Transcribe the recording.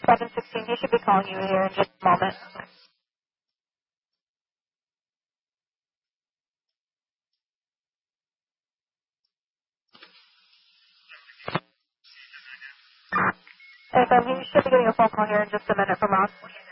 716, he should be calling you here in just a moment. He should be getting a phone call here in just a minute from us.